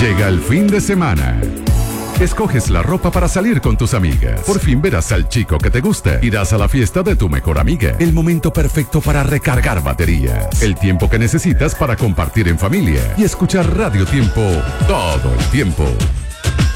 Llega el fin de semana. Escoges la ropa para salir con tus amigas. Por fin verás al chico que te gusta. Irás a la fiesta de tu mejor amiga. El momento perfecto para recargar baterías. El tiempo que necesitas para compartir en familia y escuchar Radio Tiempo todo el tiempo.